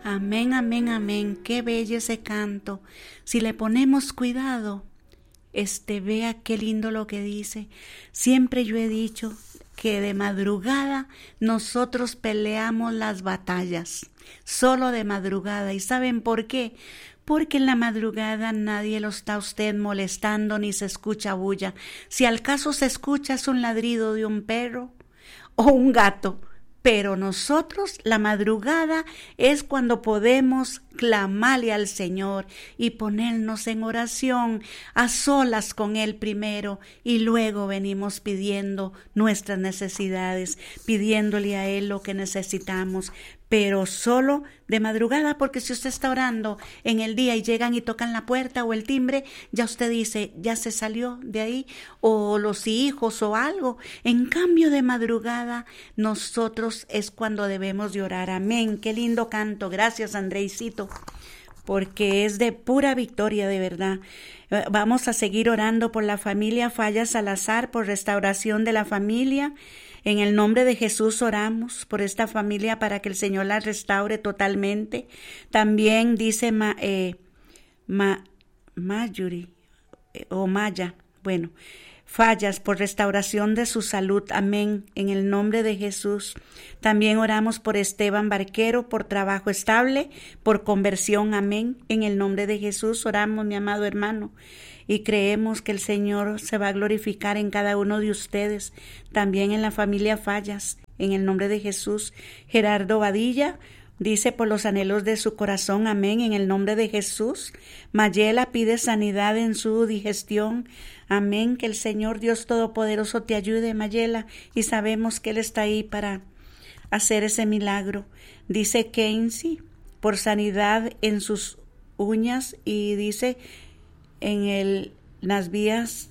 Amén, amén, amén. Qué bello ese canto. Si le ponemos cuidado, vea qué lindo lo que dice. Siempre yo he dicho que de madrugada nosotros peleamos las batallas. Solo de madrugada. ¿Y saben por qué? Porque en la madrugada nadie lo está a usted molestando ni se escucha bulla. Si al caso se escucha es un ladrido de un perro o un gato. Pero nosotros, la madrugada es cuando podemos clamarle al Señor y ponernos en oración a solas con Él primero y luego venimos pidiendo nuestras necesidades, pidiéndole a Él lo que necesitamos, pero solo de madrugada, porque si usted está orando en el día y llegan y tocan la puerta o el timbre, ya usted dice, ya se salió de ahí, o los hijos o algo. En cambio de madrugada, nosotros es cuando debemos de orar. Amén, qué lindo canto, gracias Andreicito, porque es de pura victoria de verdad. Vamos a seguir orando por la familia Falla Salazar, por restauración de la familia. En el nombre de Jesús oramos por esta familia para que el Señor la restaure totalmente. También dice Mayuri o Maya, bueno, Fallas por restauración de su salud. Amén. En el nombre de Jesús. También oramos por Esteban Barquero, por trabajo estable, por conversión. Amén. En el nombre de Jesús oramos, mi amado hermano. Y creemos que el Señor se va a glorificar en cada uno de ustedes, también en la familia Fallas, en el nombre de Jesús. Gerardo Badilla dice por los anhelos de su corazón, amén, en el nombre de Jesús. Mayela pide sanidad en su digestión, amén, que el Señor Dios Todopoderoso te ayude, Mayela, y sabemos que Él está ahí para hacer ese milagro. Dice Kenzie por sanidad en sus uñas y dice en las vías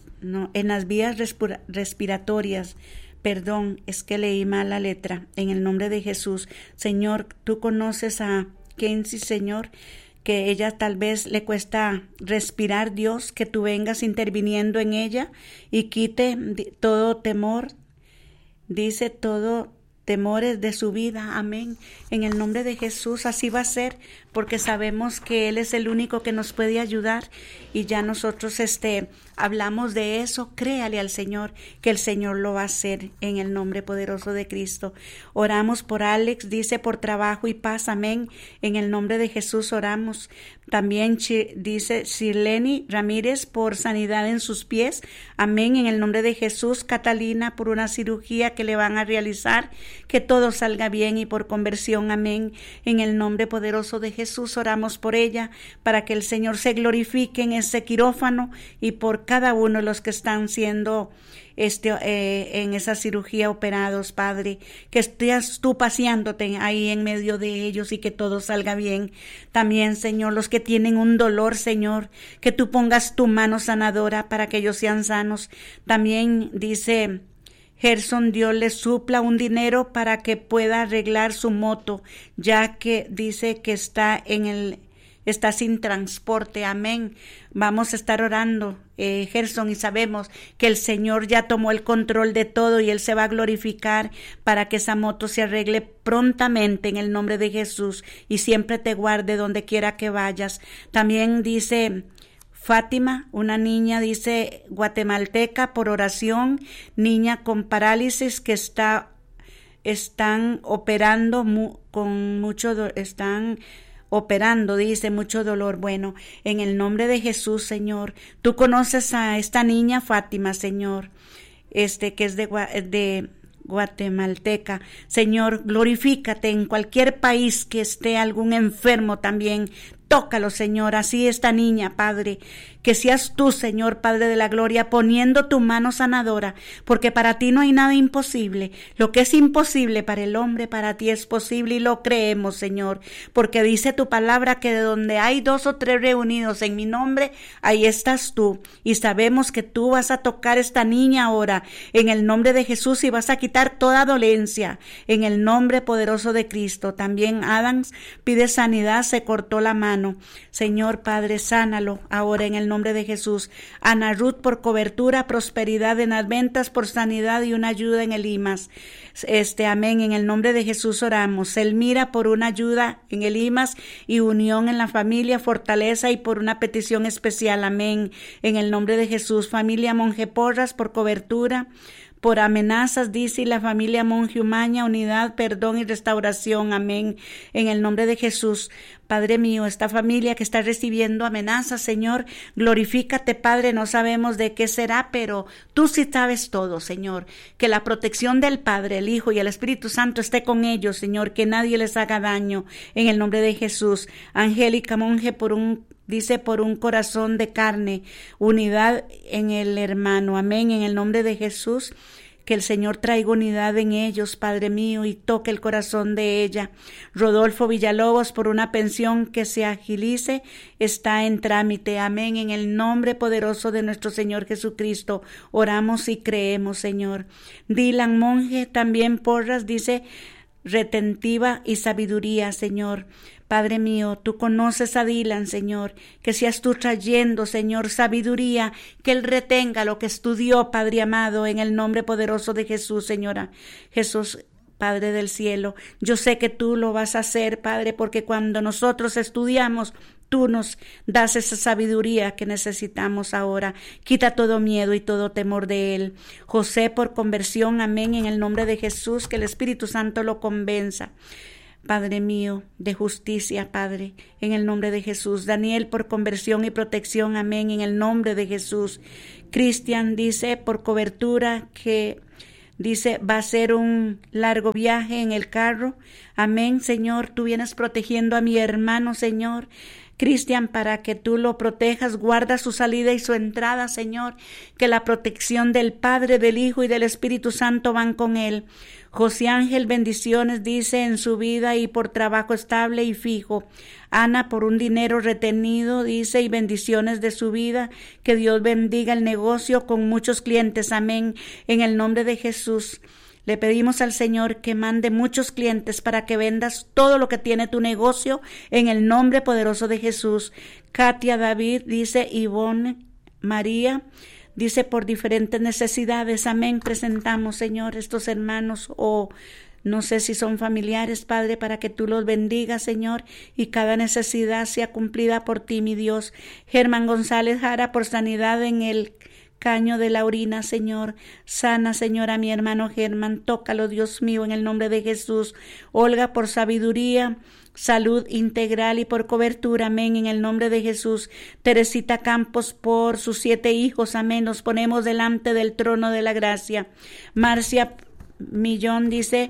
respiratorias. Perdón, es que leí mal la letra. En el nombre de Jesús, Señor, tú conoces a Kenzie, Señor, que ella tal vez le cuesta respirar, Dios, que tú vengas interviniendo en ella y quite todo temor, dice todo temores de su vida, amén, en el nombre de Jesús, así va a ser, porque sabemos que Él es el único que nos puede ayudar y ya nosotros hablamos de eso. Créale al Señor que el Señor lo va a hacer en el nombre poderoso de Cristo. Oramos por Alex, dice por trabajo y paz, amén, en el nombre de Jesús oramos. También dice Shirleni Ramírez por sanidad en sus pies, amén, en el nombre de Jesús. Catalina por una cirugía que le van a realizar, que todo salga bien y por conversión, amén, en el nombre poderoso de Jesús oramos por ella, para que el Señor se glorifique en ese quirófano y por cada uno de los que están siendo en esa cirugía operados, Padre, que estés tú paseándote ahí en medio de ellos y que todo salga bien. También, Señor, los que tienen un dolor, Señor, que tú pongas tu mano sanadora para que ellos sean sanos. También dice Gerson, Dios le supla un dinero para que pueda arreglar su moto, ya que dice que está sin transporte, amén. Vamos a estar orando, Gerson, y sabemos que el Señor ya tomó el control de todo y Él se va a glorificar para que esa moto se arregle prontamente en el nombre de Jesús y siempre te guarde donde quiera que vayas. También dice Fátima, una niña, dice guatemalteca, por oración, niña con parálisis que están operando con mucho están operando, dice, mucho dolor. Bueno, en el nombre de Jesús, Señor, tú conoces a esta niña Fátima, Señor, que es de guatemalteca. Señor, glorifícate en cualquier país que esté algún enfermo también. Tócalo, Señor, así esta niña, Padre, que seas tú, Señor, Padre de la gloria, poniendo tu mano sanadora, porque para ti no hay nada imposible. Lo que es imposible para el hombre, para ti es posible y lo creemos, Señor, porque dice tu palabra que de donde hay 2 o 3 reunidos en mi nombre, ahí estás tú, y sabemos que tú vas a tocar esta niña ahora, en el nombre de Jesús, y vas a quitar toda dolencia, en el nombre poderoso de Cristo. También Adams pide sanidad, se cortó la mano. hermano. Señor Padre, sánalo ahora en el nombre de Jesús. Ana Ruth por cobertura, prosperidad en las ventas, por sanidad y una ayuda en el IMAS. Amén, en el nombre de Jesús oramos. Elmira por una ayuda en el IMAS y unión en la familia, fortaleza y por una petición especial. Amén, en el nombre de Jesús. Familia Monje Porras por cobertura, por amenazas, dice, y la familia Monje Umaña, unidad, perdón y restauración. Amén, en el nombre de Jesús. Padre mío, esta familia que está recibiendo amenazas, Señor, glorifícate, Padre, no sabemos de qué será, pero tú sí sabes todo, Señor. Que la protección del Padre, el Hijo y el Espíritu Santo esté con ellos, Señor, que nadie les haga daño, en el nombre de Jesús. Angélica Monje por un corazón de carne, unidad en el hermano. Amén, en el nombre de Jesús. Que el Señor traiga unidad en ellos, Padre mío, y toque el corazón de ella. Rodolfo Villalobos, por una pensión que se agilice, está en trámite. Amén, en el nombre poderoso de nuestro Señor Jesucristo. Oramos y creemos, Señor. Dylan Monje, también Porras, dice, retentiva y sabiduría, Señor. Padre mío, tú conoces a Dylan, Señor, que seas tú trayendo, Señor, sabiduría, que él retenga lo que estudió, Padre amado, en el nombre poderoso de Jesús, Señora. Jesús, Padre del cielo, yo sé que tú lo vas a hacer, Padre, porque cuando nosotros estudiamos, tú nos das esa sabiduría que necesitamos ahora. Quita todo miedo y todo temor de él. José, por conversión, amén, en el nombre de Jesús, que el Espíritu Santo lo convenza. Padre mío, de justicia, Padre, en el nombre de Jesús. Daniel, por conversión y protección, amén, en el nombre de Jesús. Cristian, dice, por cobertura, que dice, va a ser un largo viaje en el carro. Amén, Señor, tú vienes protegiendo a mi hermano, Señor. Cristian, para que tú lo protejas, guarda su salida y su entrada, Señor, que la protección del Padre, del Hijo y del Espíritu Santo van con él. José Ángel, bendiciones, dice, en su vida y por trabajo estable y fijo. Ana, por un dinero retenido, dice, y bendiciones de su vida, que Dios bendiga el negocio con muchos clientes, amén, en el nombre de Jesús. Le pedimos al Señor que mande muchos clientes para que vendas todo lo que tiene tu negocio en el nombre poderoso de Jesús. Katia David, dice, Ivonne María, dice, por diferentes necesidades. Amén. Presentamos, Señor, estos hermanos o no sé si son familiares, Padre, para que tú los bendigas, Señor, y cada necesidad sea cumplida por ti, mi Dios. Germán González Jara, por sanidad en el caño de la orina, Señor. Sana, Señor, a mi hermano Germán. Tócalo, Dios mío, en el nombre de Jesús. Olga, por sabiduría, salud integral y por cobertura, amén, en el nombre de Jesús. Teresita Campos, por sus 7 hijos, amén, nos ponemos delante del trono de la gracia. Marcia Millón, dice,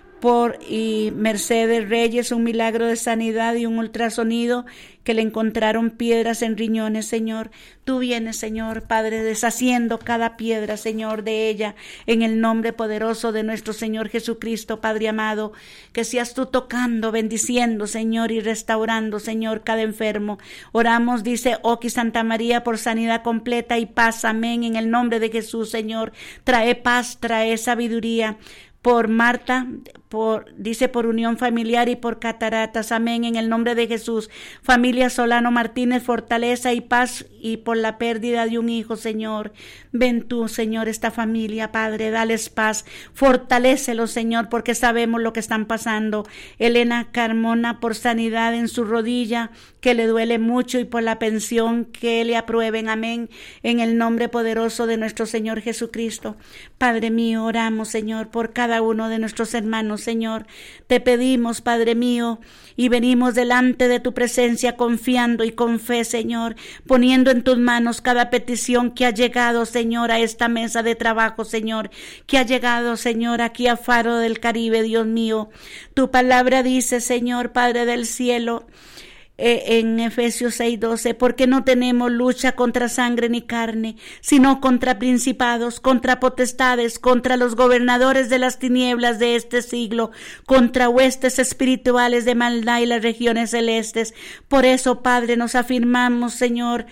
y Mercedes Reyes, un milagro de sanidad y un ultrasonido, que le encontraron piedras en riñones, Señor. Tú vienes, Señor, Padre, deshaciendo cada piedra, Señor, de ella, en el nombre poderoso de nuestro Señor Jesucristo, Padre amado, que seas tú tocando, bendiciendo, Señor, y restaurando, Señor, cada enfermo. Oramos, dice Oki Santa María, por sanidad completa y paz, amén, en el nombre de Jesús, Señor. Trae paz, trae sabiduría. Por Marta, dice, por unión familiar y por cataratas, amén, en el nombre de Jesús. Familia Solano Martínez, fortaleza y paz, y por la pérdida de un hijo, Señor. Ven tú, Señor, esta familia, Padre, dales paz, fortalécelos, Señor, porque sabemos lo que están pasando. Elena Carmona, por sanidad en su rodilla, que le duele mucho, y por la pensión que le aprueben, amén, en el nombre poderoso de nuestro Señor Jesucristo. Padre mío, oramos, Señor, por cada uno de nuestros hermanos, Señor. Te pedimos, Padre mío, y venimos delante de tu presencia confiando y con fe, Señor, poniendo en tus manos cada petición que ha llegado, Señor, a esta mesa de trabajo, Señor, que ha llegado, Señor, aquí a Faro del Caribe, Dios mío. Tu palabra dice, Señor, Padre del cielo, en Efesios 6:12, porque no tenemos lucha contra sangre ni carne, sino contra principados, contra potestades, contra los gobernadores de las tinieblas de este siglo, contra huestes espirituales de maldad y las regiones celestes. Por eso, Padre, nos afirmamos, Señor,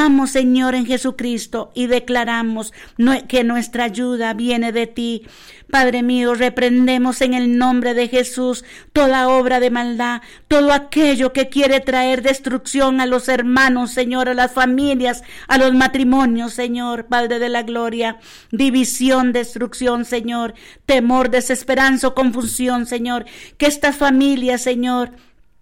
en Jesucristo, y declaramos que nuestra ayuda viene de ti. Padre mío, reprendemos en el nombre de Jesús toda obra de maldad, todo aquello que quiere traer destrucción a los hermanos, Señor, a las familias, a los matrimonios, Señor, Padre de la gloria, división, destrucción, Señor, temor, desesperanza o confusión, Señor, que estas familias, Señor,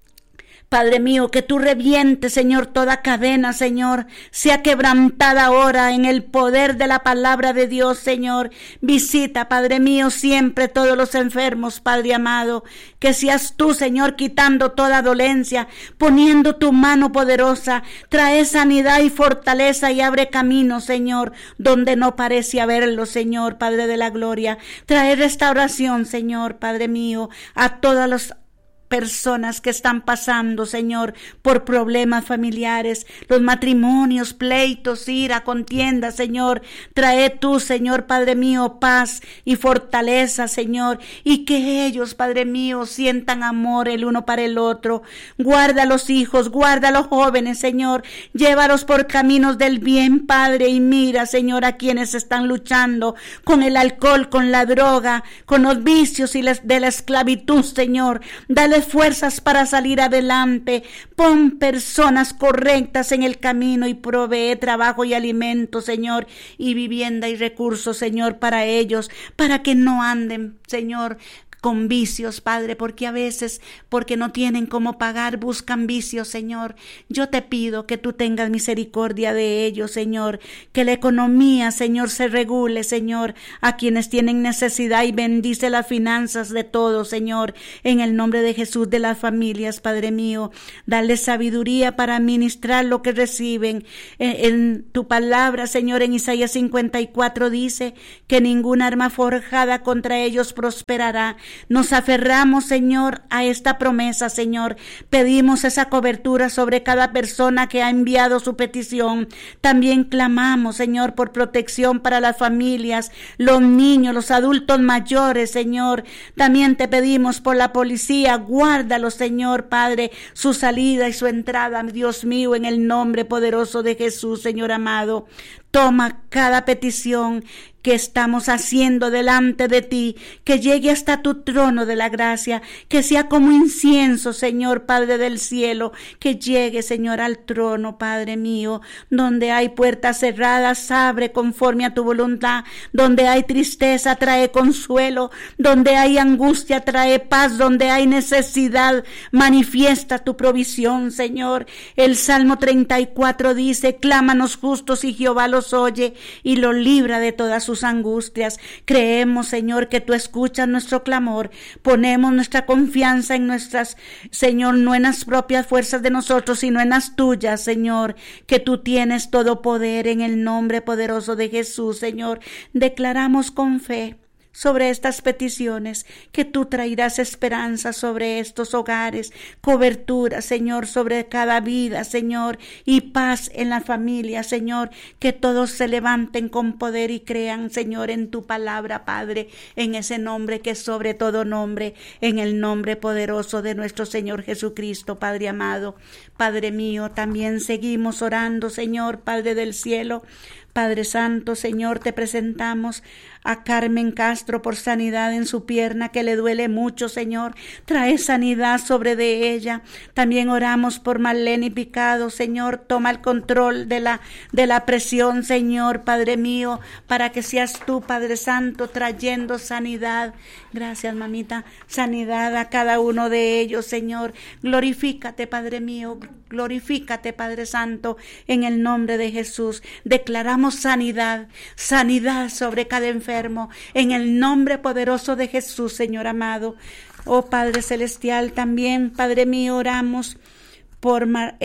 Padre mío, que tú revientes, Señor, toda cadena, Señor, sea quebrantada ahora en el poder de la palabra de Dios, Señor. Visita, Padre mío, siempre todos los enfermos, Padre amado. Que seas tú, Señor, quitando toda dolencia, poniendo tu mano poderosa. Trae sanidad y fortaleza y abre camino, Señor, donde no parece haberlo, Señor, Padre de la gloria. Trae restauración, Señor, Padre mío, a todos los personas que están pasando, Señor, por problemas familiares, los matrimonios, pleitos, ira, contienda, Señor. Trae tú, Señor, Padre mío, paz y fortaleza, Señor, y que ellos, Padre mío, sientan amor el uno para el otro. Guarda a los hijos, guarda a los jóvenes, Señor. Llévalos por caminos del bien, Padre, y mira, Señor, a quienes están luchando con el alcohol, con la droga, con los vicios y de la esclavitud, Señor. Dale fuerzas para salir adelante. Pon personas correctas en el camino y provee trabajo y alimento, Señor, y vivienda y recursos, Señor, para ellos, para que no anden, Señor, con vicios, Padre, porque a veces, porque no tienen cómo pagar, buscan vicios, Señor. Yo te pido que tú tengas misericordia de ellos, Señor, que la economía, Señor, se regule, Señor, a quienes tienen necesidad, y bendice las finanzas de todos, Señor, en el nombre de Jesús, de las familias, Padre mío. Dale sabiduría para administrar lo que reciben. En tu palabra, Señor, en Isaías 54 dice que ninguna arma forjada contra ellos prosperará. Nos aferramos, Señor, a esta promesa, Señor. Pedimos esa cobertura sobre cada persona que ha enviado su petición. También clamamos, Señor, por protección para las familias, los niños, los adultos mayores, Señor. También te pedimos por la policía. Guárdalos, Señor, Padre, su salida y su entrada, Dios mío, en el nombre poderoso de Jesús, Señor amado. Toma cada petición que estamos haciendo delante de ti, que llegue hasta tu trono de la gracia, que sea como incienso, Señor, Padre del cielo, que llegue, Señor, al trono, Padre mío. Donde hay puertas cerradas, abre conforme a tu voluntad. Donde hay tristeza, trae consuelo. Donde hay angustia, trae paz. Donde hay necesidad, manifiesta tu provisión, Señor. El Salmo 34 dice: clámanos justos y Jehová los oye y los libra de todas sus angustias. Creemos, Señor, que tú escuchas nuestro clamor. Ponemos nuestra confianza en nuestras, Señor, no en las propias fuerzas de nosotros, sino en las tuyas, Señor, que tú tienes todo poder. En el nombre poderoso de Jesús, Señor, declaramos con fe sobre estas peticiones, que tú traerás esperanza sobre estos hogares, cobertura, Señor, sobre cada vida, Señor, y paz en la familia, Señor, que todos se levanten con poder y crean, Señor, en tu palabra, Padre, en ese nombre que es sobre todo nombre, en el nombre poderoso de nuestro Señor Jesucristo, Padre amado. Padre mío, también seguimos orando, Señor, Padre del cielo. Padre Santo, Señor, te presentamos a Carmen Castro por sanidad en su pierna que le duele mucho, Señor. Trae sanidad sobre de ella. También oramos por Marlene Picado, Señor. Toma el control de la presión, Señor, Padre mío, para que seas tú, Padre Santo, trayendo sanidad. Gracias, mamita. Sanidad a cada uno de ellos, Señor. Glorifícate, Padre mío. Glorifícate, Padre Santo, en el nombre de Jesús. Declaramos sanidad, sanidad sobre cada enfermo, en el nombre poderoso de Jesús, Señor amado. Oh Padre Celestial, también, Padre mío, oramos por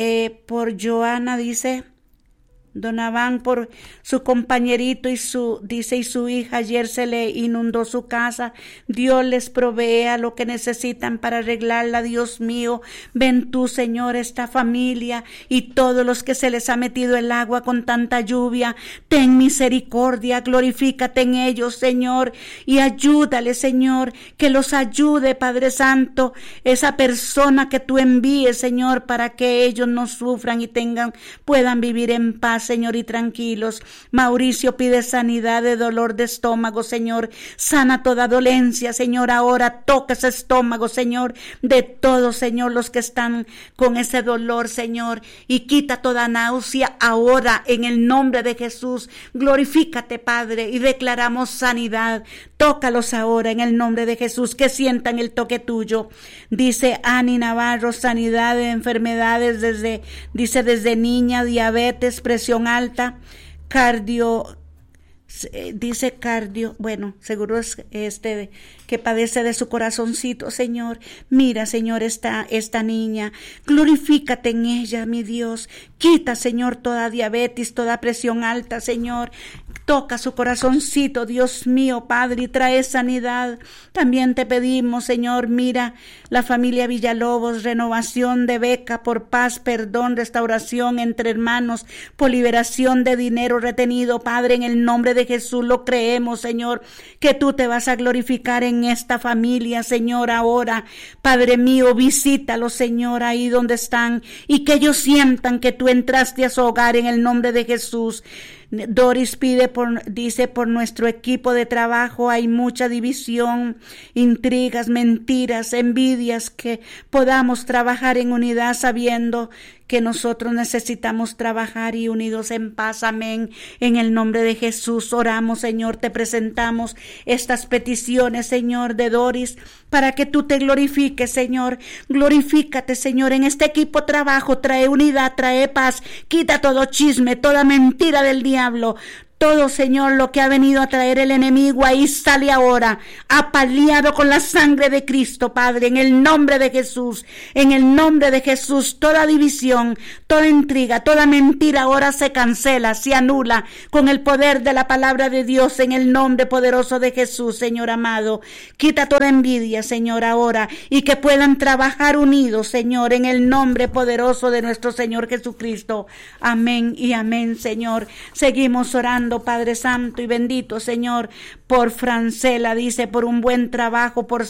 Joana, dice Donavan, por su compañerito y su hija. Ayer se le inundó su casa. Dios les provea lo que necesitan para arreglarla. Dios mío, ven tú, Señor, esta familia y todos los que se les ha metido el agua con tanta lluvia. Ten misericordia, glorifícate en ellos, Señor, y ayúdale, Señor, que los ayude, Padre Santo, esa persona que tú envíes, Señor, para que ellos no sufran y puedan vivir en paz, paz, Señor, y tranquilos. Mauricio pide sanidad de dolor de estómago, Señor. Sana toda dolencia, Señor. Ahora toca ese estómago, Señor, de todos, Señor, los que están con ese dolor, Señor, y quita toda náusea ahora en el nombre de Jesús. Glorifícate, Padre, y declaramos sanidad. Tócalos ahora en el nombre de Jesús, que sientan el toque tuyo. Dice Ani Navarro, sanidad de enfermedades desde niña, diabetes, presión alta, bueno, seguro es que padece de su corazoncito, Señor. Mira, Señor, esta niña, glorifícate en ella, mi Dios. Quita, Señor, toda diabetes, toda presión alta, Señor. Toca su corazoncito, Dios mío, Padre, y trae sanidad. También te pedimos, Señor, mira la familia Villalobos, renovación de beca por paz, perdón, restauración entre hermanos, por liberación de dinero retenido, Padre, en el nombre de Jesús lo creemos, Señor, que tú te vas a glorificar en esta familia, Señor, ahora. Padre mío, visítalos, Señor, ahí donde están, y que ellos sientan que tú entraste a su hogar en el nombre de Jesús. Doris dice por nuestro equipo de trabajo hay mucha división, intrigas, mentiras, envidias, que podamos trabajar en unidad sabiendo que nosotros necesitamos trabajar y unidos en paz. Amén. En el nombre de Jesús oramos, Señor, te presentamos estas peticiones, Señor, de Doris, para que tú te glorifiques, Señor. Glorifícate, Señor, en este equipo de trabajo. Trae unidad, trae paz, quita todo chisme, toda mentira del diablo. Todo, Señor, lo que ha venido a traer el enemigo, ahí sale ahora, apaleado con la sangre de Cristo, Padre, en el nombre de Jesús, en el nombre de Jesús. Toda división, toda intriga, toda mentira ahora se cancela, se anula con el poder de la palabra de Dios, en el nombre poderoso de Jesús, Señor amado. Quita toda envidia, Señor, ahora, y que puedan trabajar unidos, Señor, en el nombre poderoso de nuestro Señor Jesucristo. Amén y amén, Señor. Seguimos orando, Padre Santo y bendito, Señor, por Francela, dice, por un buen trabajo, por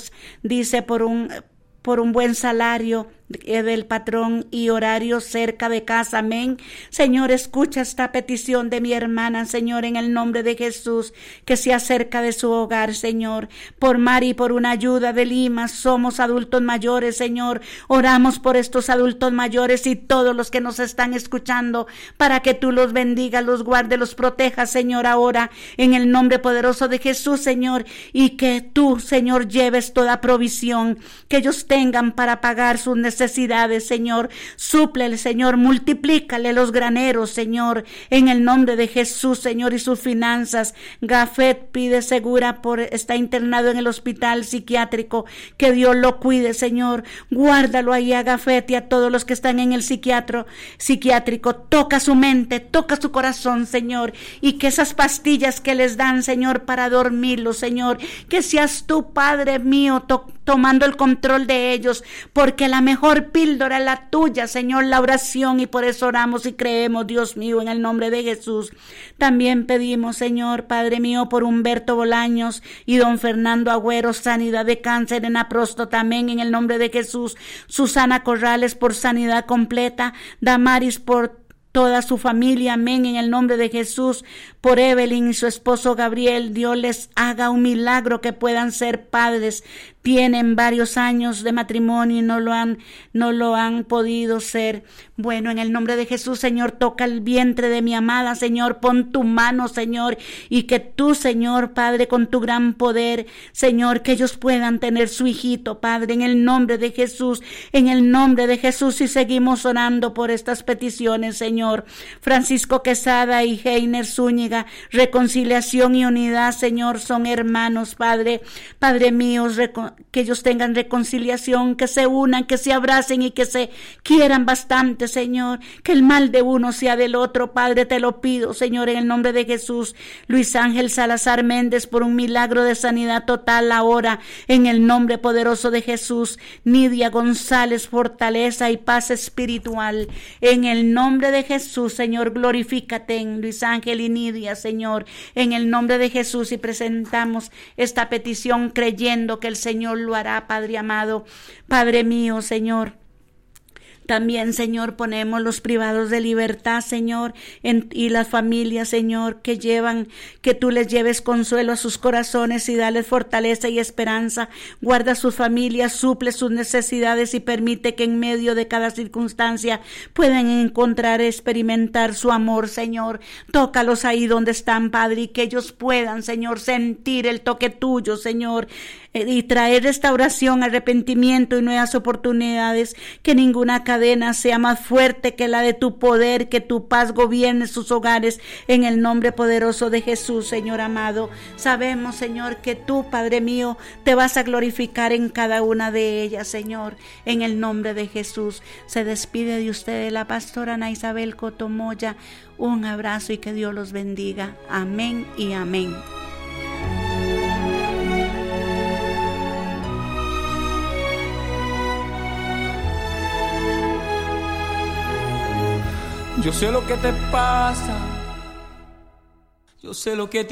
un buen salario del patrón y horario cerca de casa. Amén. Señor, escucha esta petición de mi hermana, Señor, en el nombre de Jesús, que sea cerca de su hogar, Señor. Por Mari, por una ayuda de Lima, somos adultos mayores, Señor. Oramos por estos adultos mayores y todos los que nos están escuchando, para que tú los bendigas, los guardes, los protejas, Señor, ahora, en el nombre poderoso de Jesús, Señor, y que tú, Señor, lleves toda provisión que ellos tengan para pagar sus necesidades, Señor. Súplele, Señor, multiplícale los graneros, Señor, en el nombre de Jesús, Señor, y sus finanzas. Gafet pide segura está internado en el hospital psiquiátrico, que Dios lo cuide, Señor. Guárdalo ahí a Gafet y a todos los que están en el psiquiátrico. Toca su mente, toca su corazón, Señor, y que esas pastillas que les dan, Señor, para dormirlos, Señor, que seas tú, Padre mío, tomando el control de ellos, porque la mejor píldora es la tuya, Señor, la oración, y por eso oramos y creemos, Dios mío, en el nombre de Jesús. También pedimos, Señor, Padre mío, por Humberto Bolaños y don Fernando Agüero, sanidad de cáncer en la próstata, amén, en el nombre de Jesús. Susana Corrales por sanidad completa, Damaris por toda su familia, amén, en el nombre de Jesús. Por Evelyn y su esposo Gabriel, Dios les haga un milagro, que puedan ser padres. Tienen varios años de matrimonio y no lo han podido ser. Bueno, en el nombre de Jesús, Señor, toca el vientre de mi amada, Señor, pon tu mano, Señor, y que tú, Señor, Padre, con tu gran poder, Señor, que ellos puedan tener su hijito, Padre, en el nombre de Jesús, en el nombre de Jesús. Y seguimos orando por estas peticiones, Señor. Francisco Quesada y Heiner Zúñiga, reconciliación y unidad, Señor, son hermanos, Padre. Padre mío, que ellos tengan reconciliación, que se unan, que se abracen y que se quieran bastante, Señor. Que el mal de uno sea del otro, Padre, te lo pido, Señor, en el nombre de Jesús. Luis Ángel Salazar Méndez, por un milagro de sanidad total ahora, en el nombre poderoso de Jesús. Nidia González, fortaleza y paz espiritual, en el nombre de Jesús, Señor. Glorifícate en Luis Ángel y Nidia, Señor, en el nombre de Jesús, y presentamos esta petición creyendo que el Señor lo hará, Padre amado. Padre mío, Señor, También, Señor, ponemos los privados de libertad, Señor, y las familias, Señor, que tú les lleves consuelo a sus corazones y dales fortaleza y esperanza. Guarda sus familias, suple sus necesidades y permite que en medio de cada circunstancia puedan encontrar, experimentar su amor, Señor. Tócalos ahí donde están, Padre, y que ellos puedan, Señor, sentir el toque tuyo, Señor, y traer restauración, arrepentimiento y nuevas oportunidades. Que ninguna cadena sea más fuerte que la de tu poder, que tu paz gobierne sus hogares en el nombre poderoso de Jesús, Señor amado. Sabemos, Señor, que tú, Padre mío, te vas a glorificar en cada una de ellas, Señor, en el nombre de Jesús. Se despide de ustedes la pastora Ana Isabel Cotomoya. Un abrazo y que Dios los bendiga. Amén y amén. Yo sé lo que te pasa, yo sé lo que te